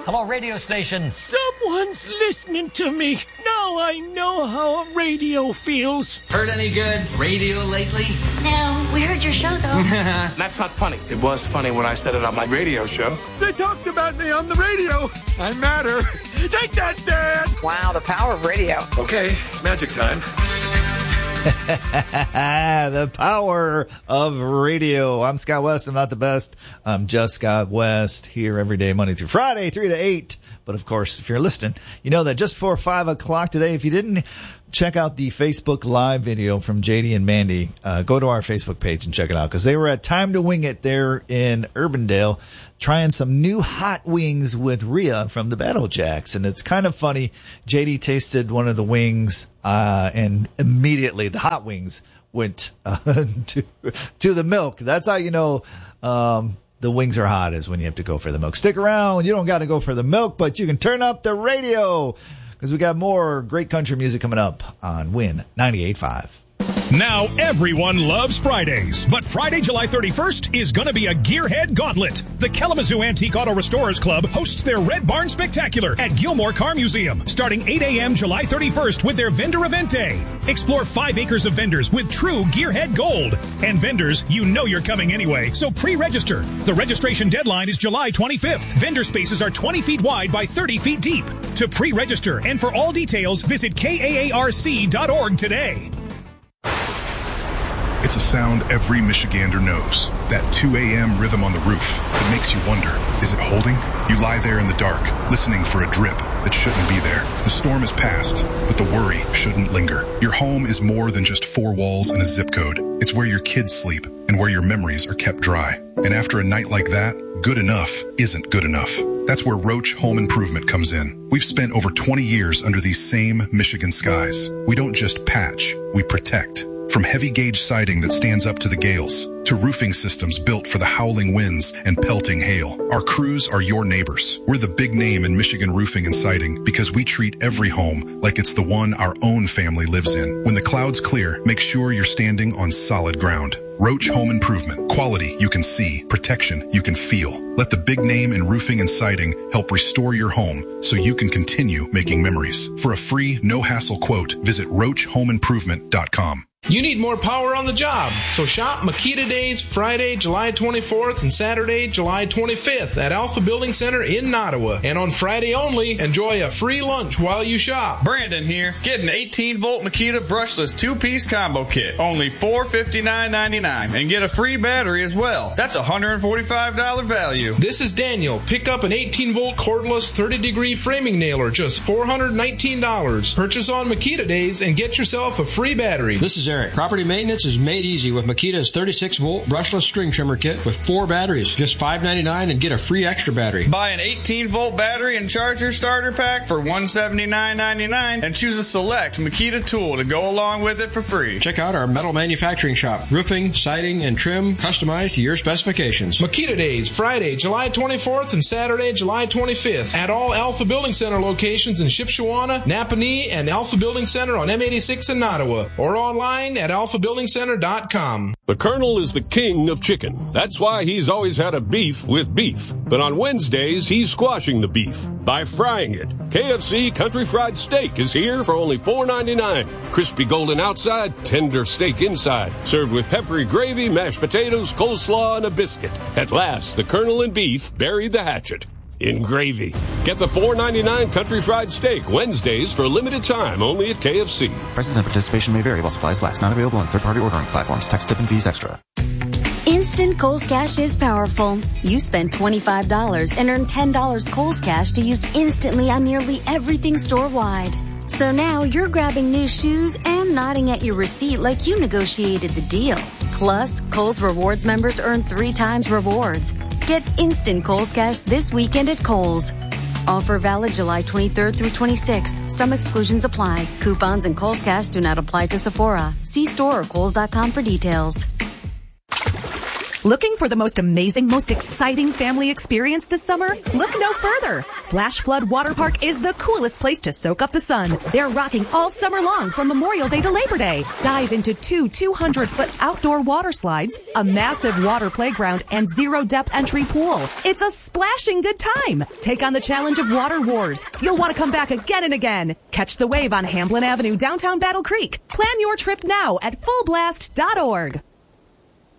Hello, radio station. Someone's listening to me. Now I know how a radio feels. Heard any good radio lately? No, we heard your show, though. That's not funny. It was funny when I said it on my radio show. They talked about me on the radio. I matter. Take that, Dad! Wow, the power of radio. Okay, it's magic time. The power of radio. I'm Scott West. I'm not the best. I'm just Scott West, here every day, Monday through Friday, 3 to 8. But of course, if you're listening, you know that just before 5 o'clock today, if you didn't check out the Facebook Live video from JD and Mandy, go to our Facebook page and check it out, because they were at Time to Wing It there in Urbandale trying some new hot wings with Rhea from the Battle Jacks. And it's kind of funny. JD tasted one of the wings, and immediately the hot wings went to the milk. That's how you know the wings are hot, is when you have to go for the milk. Stick around. You don't got to go for the milk, but you can turn up the radio, because we got more great country music coming up on Win 98.5. Now everyone loves Fridays, but Friday, July 31st is going to be a Gearhead Gauntlet. The Kalamazoo Antique Auto Restorers Club hosts their Red Barn Spectacular at Gilmore Car Museum, starting 8 a.m. July 31st with their Vendor Event Day. Explore 5 acres of vendors with true Gearhead gold. And vendors, you know you're coming anyway, so pre-register. The registration deadline is July 25th. Vendor spaces are 20 feet wide by 30 feet deep. To pre-register and for all details, visit KAARC.org today. It's a sound every Michigander knows. That 2 a.m. rhythm on the roof. It makes you wonder, is it holding? You lie there in the dark, listening for a drip that shouldn't be there. The storm is past, but the worry shouldn't linger. Your home is more than just 4 walls and a zip code. It's where your kids sleep and where your memories are kept dry. And after a night like that, good enough isn't good enough. That's where Roach Home Improvement comes in. We've spent over 20 years under these same Michigan skies. We don't just patch, we protect. From heavy gauge siding that stands up to the gales, to roofing systems built for the howling winds and pelting hail, our crews are your neighbors. We're the big name in Michigan roofing and siding because we treat every home like it's the one our own family lives in. When the clouds clear, make sure you're standing on solid ground. Roach Home Improvement. Quality you can see, protection you can feel. Let the big name in roofing and siding help restore your home so you can continue making memories. For a free, no-hassle quote, visit RoachHomeImprovement.com. You need more power on the job, so shop Makita Days Friday, July 24th and Saturday, July 25th at Alpha Building Center in Nottawa. And on Friday only, enjoy a free lunch while you shop. Brandon here. Get an 18-volt Makita brushless 2-piece combo kit. Only $459.99 and get a free battery as well. That's a $145 value. This is Daniel. Pick up an 18-volt cordless 30-degree framing nailer, just $419. Purchase on Makita Days and get yourself a free battery. This is Eric. Property maintenance is made easy with Makita's 36-volt brushless string trimmer kit with 4 batteries. Just $5.99 and get a free extra battery. Buy an 18-volt battery and charger starter pack for $179.99 and choose a select Makita tool to go along with it for free. Check out our metal manufacturing shop. Roofing, siding, and trim customized to your specifications. Makita Days, Friday, July 24th and Saturday, July 25th at all Alpha Building Center locations in Shipshewana, Napanee, and Alpha Building Center on M86 in Nottawa, or online at alphabuildingcenter.com. The Colonel is the king of chicken. That's why he's always had a beef with beef. But on Wednesdays, he's squashing the beef by frying it. KFC Country Fried Steak is here for only $4.99. Crispy golden outside, tender steak inside. Served with peppery gravy, mashed potatoes, coleslaw, and a biscuit. At last, the Colonel and beef buried the hatchet in gravy. Get the $4.99 Country Fried Steak Wednesdays for a limited time only at KFC. Prices and participation may vary while supplies last. Not available on third-party ordering platforms. Tax, tip, and fees extra. Instant Kohl's Cash is powerful. You spend $25 and earn $10 Kohl's Cash to use instantly on nearly everything store-wide. So now you're grabbing new shoes and nodding at your receipt like you negotiated the deal. Plus, Kohl's Rewards members earn 3 times rewards. Get instant Kohl's Cash this weekend at Kohl's. Offer valid July 23rd through 26th. Some exclusions apply. Coupons and Kohl's Cash do not apply to Sephora. See store or Kohls.com for details. Looking for the most amazing, most exciting family experience this summer? Look no further. Flash Flood Water Park is the coolest place to soak up the sun. They're rocking all summer long from Memorial Day to Labor Day. Dive into 2 200-foot outdoor water slides, a massive water playground, and zero-depth entry pool. It's a splashing good time. Take on the challenge of Water Wars. You'll want to come back again and again. Catch the wave on Hamblin Avenue, downtown Battle Creek. Plan your trip now at fullblast.org.